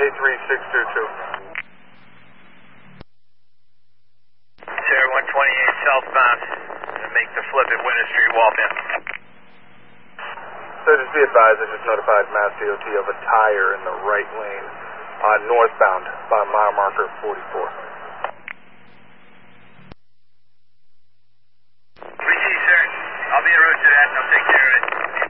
A3622. Sierra 128 southbound. Gonna make the flip at Winter Street, Waltham. So just be advised, I just notified Mass DOT of a tire in the right lane, northbound by mile marker 44.